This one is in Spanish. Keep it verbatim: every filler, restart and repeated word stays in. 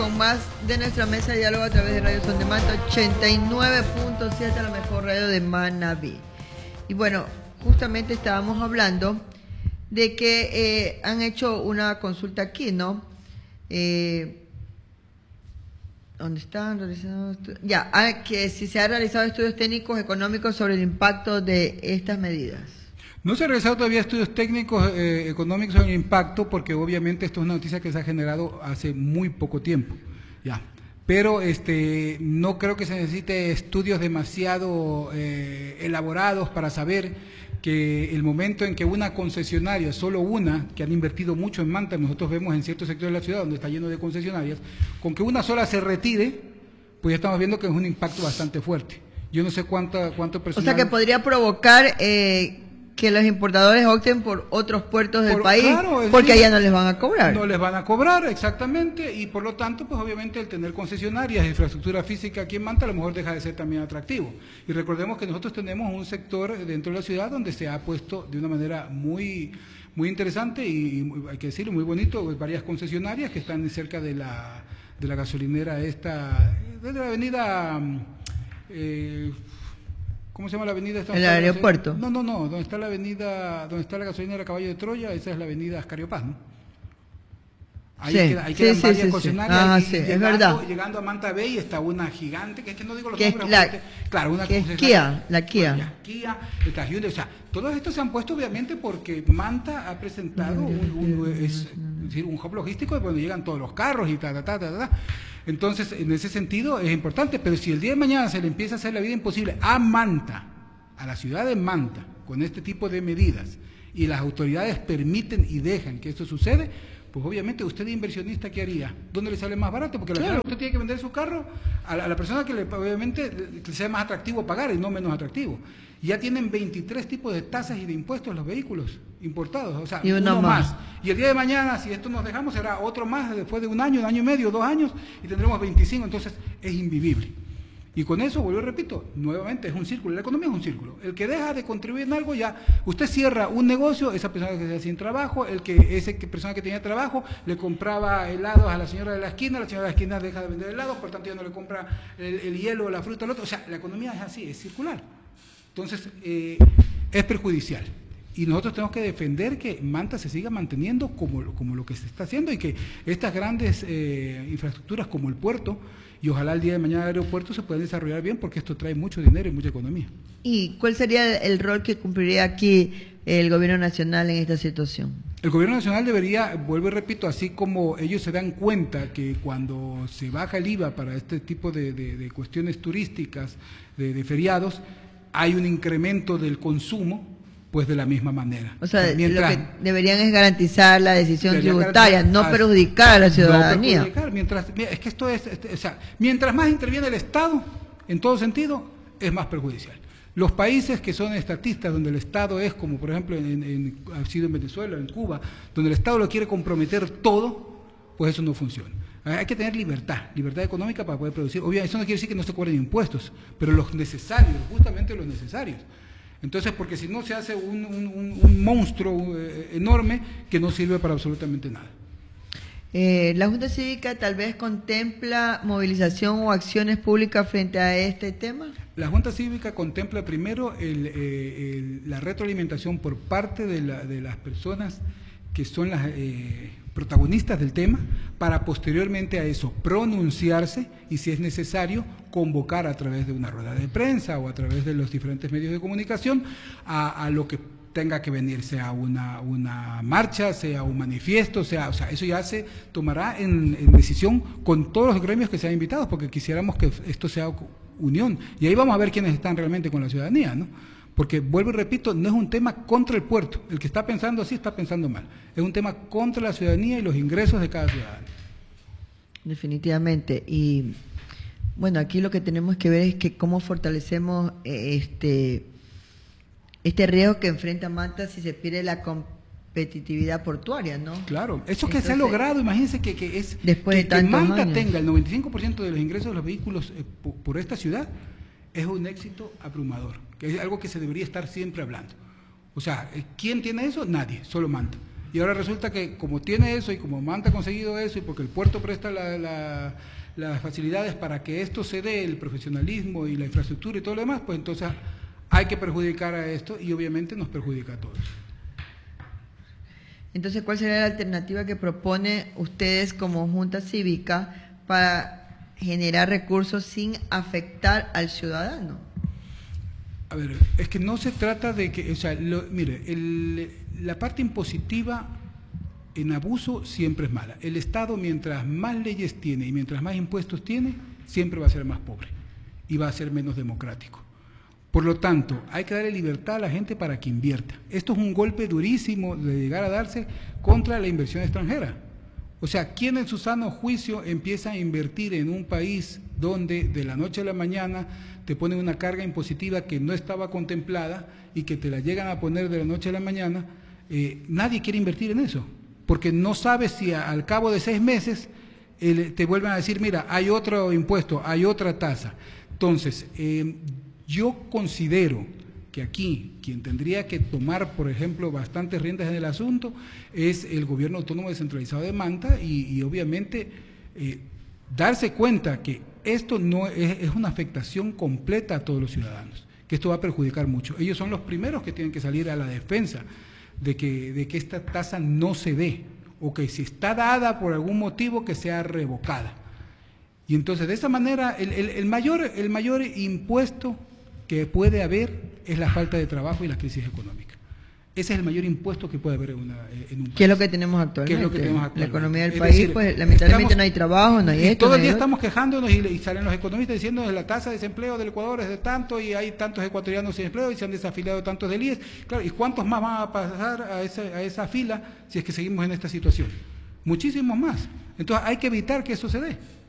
con más de nuestra mesa de diálogo a través de Radio Son de Manta ochenta y nueve punto siete, la mejor radio de Manabí. Y bueno, justamente estábamos hablando de que eh, han hecho una consulta aquí, ¿no? Eh, ¿Dónde están realizados? Ya, ah, que si se han realizado estudios técnicos económicos sobre el impacto de estas medidas. No se han realizado todavía estudios técnicos eh, económicos sobre el impacto, porque obviamente esto es una noticia que se ha generado hace muy poco tiempo, ya. Pero este, no creo que se necesite estudios demasiado eh, elaborados para saber que el momento en que una concesionaria, solo una, que han invertido mucho en Manta, nosotros vemos en ciertos sectores de la ciudad donde está lleno de concesionarias, con que una sola se retire, pues ya estamos viendo que es un impacto bastante fuerte. Yo no sé cuánto, cuánto personal... O sea que podría provocar... Eh, que los importadores opten por otros puertos del por, país, claro, porque decir, allá no les van a cobrar. No les van a cobrar, exactamente, y por lo tanto, pues obviamente el tener concesionarias, infraestructura física aquí en Manta, a lo mejor deja de ser también atractivo. Y recordemos que nosotros tenemos un sector dentro de la ciudad donde se ha puesto de una manera muy, muy interesante y, hay que decirlo, muy bonito, varias concesionarias que están cerca de la, de la gasolinera esta, de la avenida... Eh, ¿Cómo se llama la avenida? ¿El aeropuerto? No, no, no, donde está la avenida, donde está la gasolinera Caballo de Troya, esa es la avenida Ascario Paz, ¿no? Ahí, sí, queda, ahí sí, quedan sí, varias sí, concesionarias. Sí. Ah, y, sí, llegando, es verdad. Llegando a Manta Bay está una gigante, que es que no digo los que nombres. La, porque, claro, una que es Kia, la Kia. La Kia, el Hyundai, o sea, todos estos se han puesto obviamente porque Manta ha presentado un, un, es, es decir, un hub logístico de donde llegan todos los carros y ta, ta, ta, ta, ta. Entonces, en ese sentido es importante, pero si el día de mañana se le empieza a hacer la vida imposible a Manta, a la ciudad de Manta, con este tipo de medidas, y las autoridades permiten y dejan que esto sucede, pues obviamente usted inversionista, ¿qué haría? ¿Dónde le sale más barato? Porque claro, usted tiene que vender su carro a la, a la persona que le, obviamente le sea más atractivo pagar y no menos atractivo. Ya tienen veintitrés tipos de tasas y de impuestos los vehículos importados, o sea, y uno, uno más. más. Y el día de mañana, si esto nos dejamos, será otro más después de un año, un año y medio, dos años, y tendremos veinticinco, entonces es invivible. Y con eso, vuelvo y repito, nuevamente es un círculo, la economía es un círculo. El que deja de contribuir en algo, ya usted cierra un negocio, esa persona que se queda sin trabajo, el que esa persona que tenía trabajo le compraba helados a la señora de la esquina, la señora de la esquina deja de vender helados, por tanto ya no le compra el, el hielo, la fruta, el otro. O sea, la economía es así, es circular. Entonces, eh, es perjudicial. Y nosotros tenemos que defender que Manta se siga manteniendo como, como lo que se está haciendo y que estas grandes eh, infraestructuras como el puerto, y ojalá el día de mañana el aeropuerto se pueda desarrollar bien, porque esto trae mucho dinero y mucha economía. ¿Y cuál sería el rol que cumpliría aquí el gobierno nacional en esta situación? El gobierno nacional debería, vuelvo y repito, así como ellos se dan cuenta que cuando se baja el I V A para este tipo de, de, de cuestiones turísticas, de, de feriados, hay un incremento del consumo, pues de la misma manera. O sea, mientras, lo que deberían es garantizar la decisión tributaria, no perjudicar a la ciudadanía. No perjudicar, mientras, es que esto es, o sea, mientras más interviene el Estado, en todo sentido, es más perjudicial. Los países que son estatistas, donde el Estado es, como por ejemplo en, en, ha sido en Venezuela, en Cuba, donde el Estado lo quiere comprometer todo, pues eso no funciona. Hay que tener libertad, libertad económica para poder producir. Obviamente, eso no quiere decir que no se cobren impuestos, pero los necesarios, justamente los necesarios. Entonces, porque si no se hace un, un, un monstruo eh, enorme que no sirve para absolutamente nada. Eh, ¿La Junta Cívica tal vez contempla movilización o acciones públicas frente a este tema? La Junta Cívica contempla primero el, eh, el, la retroalimentación por parte de, la, de las personas que son las eh, protagonistas del tema, para posteriormente a eso pronunciarse y, si es necesario, convocar a través de una rueda de prensa o a través de los diferentes medios de comunicación a, a lo que tenga que venir, sea una, una marcha, sea un manifiesto, sea, o sea, eso ya se tomará en, en decisión con todos los gremios que sean invitados, porque quisiéramos que esto sea unión, y ahí vamos a ver quiénes están realmente con la ciudadanía, ¿no? Porque, vuelvo y repito, no es un tema contra el puerto, el que está pensando así está pensando mal, es un tema contra la ciudadanía y los ingresos de cada ciudadano. Definitivamente, y bueno, aquí lo que tenemos que ver es que cómo fortalecemos este... este riesgo que enfrenta Manta si se pierde la competitividad portuaria, ¿no? Claro, eso que Entonces, se ha logrado, imagínense que, que es después que, de tantos que Manta años. tenga el noventa y cinco por ciento de los ingresos de los vehículos eh, por, por esta ciudad, es un éxito abrumador, que es algo que se debería estar siempre hablando. O sea, ¿quién tiene eso? Nadie, solo Manta. Y ahora resulta que como tiene eso y como Manta ha conseguido eso y porque el puerto presta la, la, las facilidades para que esto se dé, el profesionalismo y la infraestructura y todo lo demás, pues entonces hay que perjudicar a esto y obviamente nos perjudica a todos. Entonces, ¿cuál sería la alternativa que propone ustedes como Junta Cívica para generar recursos sin afectar al ciudadano? A ver, es que no se trata de que, o sea, lo, mire, el, la parte impositiva en abuso siempre es mala. El Estado, mientras más leyes tiene y mientras más impuestos tiene, siempre va a ser más pobre y va a ser menos democrático. Por lo tanto, hay que darle libertad a la gente para que invierta. Esto es un golpe durísimo de llegar a darse contra la inversión extranjera. O sea, ¿quién en su sano juicio empieza a invertir en un país donde de la noche a la mañana te ponen una carga impositiva que no estaba contemplada y que te la llegan a poner de la noche a la mañana? Eh, nadie quiere invertir en eso, porque no sabes si a, al cabo de seis meses eh, te vuelven a decir, mira, hay otro impuesto, hay otra tasa. Entonces, eh, yo considero que aquí quien tendría que tomar, por ejemplo, bastantes riendas en el asunto es el gobierno autónomo descentralizado de Manta y, y obviamente eh, darse cuenta que esto no es, es una afectación completa a todos los ciudadanos, que esto va a perjudicar mucho. Ellos son los primeros que tienen que salir a la defensa de que, de que esta tasa no se dé, o que si está dada por algún motivo que sea revocada. Y entonces de esa manera el, el, el, mayor, el mayor impuesto que puede haber es la falta de trabajo y la crisis económica. Ese es el mayor impuesto que puede haber en, una, en un país. ¿Qué es lo que tenemos actualmente? ¿Qué es lo que tenemos actualmente? La economía del es país, decir, pues lamentablemente estamos, no hay trabajo, no hay y esto. todo no el día hay estamos quejándonos y, y salen los economistas diciendo que la tasa de desempleo del Ecuador es de tanto y hay tantos ecuatorianos sin empleo y se han desafiliado tantos del I E S. Claro, ¿y cuántos más van a pasar a esa, a esa fila si es que seguimos en esta situación? Muchísimos más. Entonces hay que evitar que eso se dé.